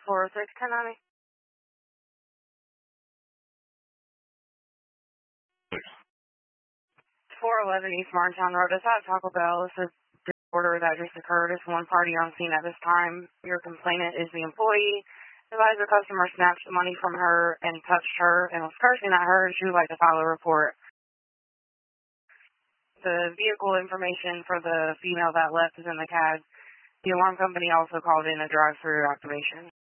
406 1090. 411 East Martintown Road. Is that Taco Bell? This is the order that just occurred. It's one party on scene at this time. Your complainant is the employee. Advised the customer snatched the money from her and touched her and was cursing at her, and she would like to file a report. The vehicle information for the female that left is in the CAD. The alarm company also called in a drive-through activation.